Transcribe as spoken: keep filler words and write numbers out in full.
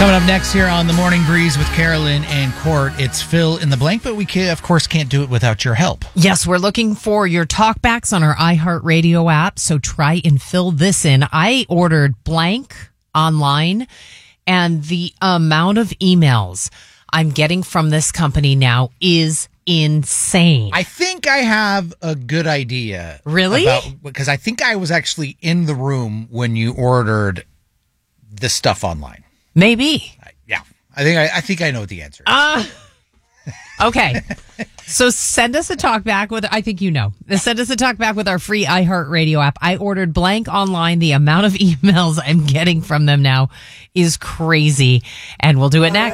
Coming up next here on the Morning Breeze with Carolyn and Court, it's fill in the blank, but we can, of course can't do it without your help. Yes, we're looking for your talkbacks on our iHeartRadio app, so try and fill this in. I ordered blank online, and the amount of emails I'm getting from this company now is insane. I think I have a good idea. Really? About, because I think I was actually in the room when you ordered the stuff online. Maybe. Yeah, I think I, I think I know what the answer is. Uh, okay. So send us a talk back with, I think you know. Send us a talk back with our free iHeartRadio app. I ordered blank online. The amount of emails I'm getting from them now is crazy. And we'll do it next.